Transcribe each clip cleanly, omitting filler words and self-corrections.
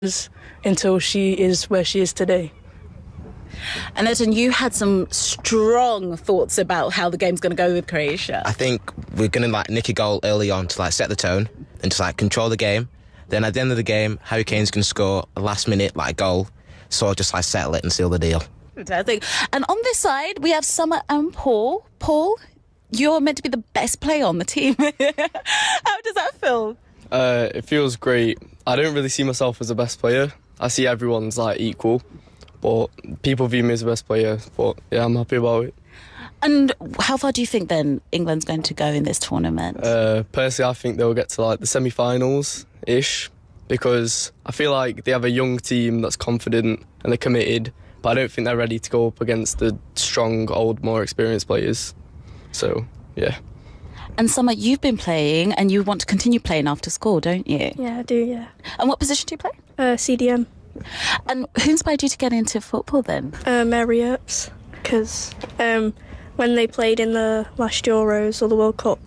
until she is where she is today. And Ethan, you had some strong thoughts about how the game's going to go with Croatia. I think we're going to nick a goal early on to set the tone and to control the game. Then at the end of the game, Harry Kane's going to score a last minute goal, so just settle it and seal the deal. Fantastic. And on this side, we have Summer and Paul. Paul, you're meant to be the best player on the team. How does that feel? It feels great. I don't really see myself as the best player. I see everyone's equal, but people view me as the best player. But yeah, I'm happy about it. And how far do you think then England's going to go in this tournament? Personally, I think they'll get to the semi-finals-ish, because I feel like they have a young team that's confident and they're committed, but I don't think they're ready to go up against the strong, old, more experienced players. So, yeah. And Summer, you've been playing and you want to continue playing after school, don't you? Yeah, I do, yeah. And what position do you play? CDM. And who inspired you to get into football then? Mary Earps, because when they played in the last Euros or the World Cup,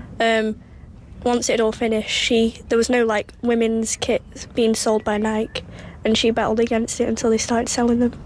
once it had all finished, there was no women's kits being sold by Nike, and she battled against it until they started selling them.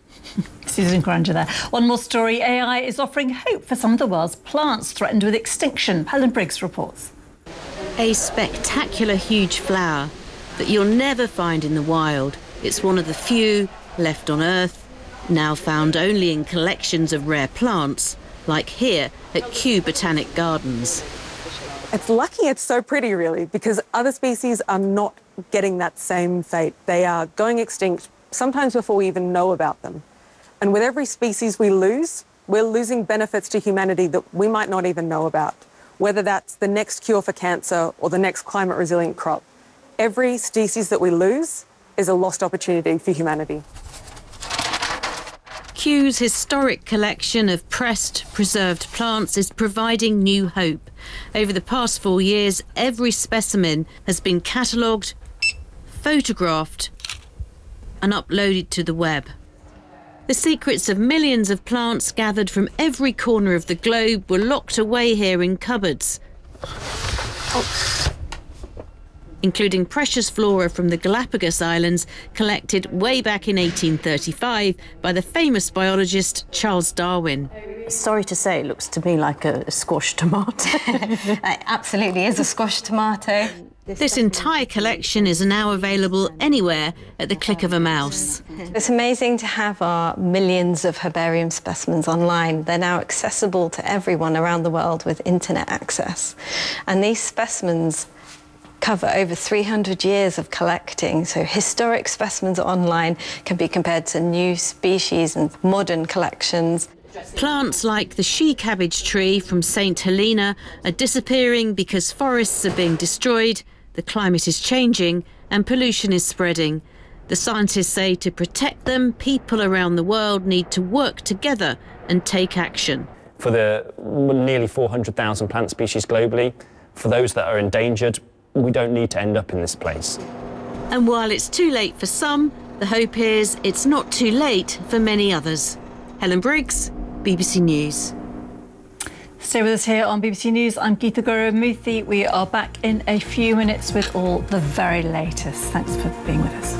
Susan Granger there. One more story. AI is offering hope for some of the world's plants threatened with extinction. Helen Briggs reports. A spectacular huge flower that you'll never find in the wild. It's one of the few left on Earth, now found only in collections of rare plants, like here at Kew Botanic Gardens. It's lucky it's so pretty, really, because other species are not getting that same fate. They are going extinct sometimes before we even know about them. And with every species we lose, we're losing benefits to humanity that we might not even know about, whether that's the next cure for cancer or the next climate-resilient crop. Every species that we lose is a lost opportunity for humanity. Kew's historic collection of pressed, preserved plants is providing new hope. Over the past 4 years, every specimen has been catalogued, photographed and uploaded to the web. The secrets of millions of plants gathered from every corner of the globe were locked away here in cupboards, including precious flora from the Galapagos Islands, collected way back in 1835 by the famous biologist Charles Darwin. Sorry to say, it looks to me like a squash tomato. It absolutely is a squash tomato. This entire collection is now available anywhere at the click of a mouse. It's amazing to have our millions of herbarium specimens online. They're now accessible to everyone around the world with internet access. And these specimens cover over 300 years of collecting, so historic specimens online can be compared to new species and modern collections. Plants like the she cabbage tree from St Helena are disappearing because forests are being destroyed, the climate is changing and pollution is spreading. The scientists say to protect them, people around the world need to work together and take action. For the nearly 400,000 plant species globally, for those that are endangered, we don't need to end up in this place. And while it's too late for some, the hope is it's not too late for many others. Helen Briggs, BBC News. Stay with us here on BBC News. I'm Geeta Gurumurthy. We are back in a few minutes with all the very latest. Thanks for being with us.